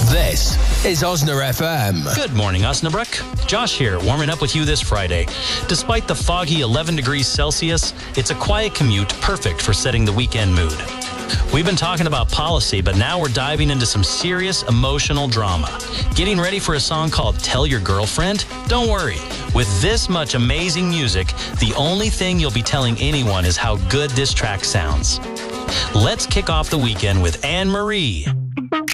This is Osna FM. Good morning, Osnabrück. Josh here, warming up with you this Friday. Despite the foggy 11 degrees Celsius, it's a quiet commute perfect for setting the weekend mood. We've been talking about policy, but now we're diving into some serious emotional drama. Getting ready for a song called Tell Your Girlfriend? Don't worry. With this much amazing music, the only thing you'll be telling anyone is how good this track sounds. Let's kick off the weekend with Anne Marie.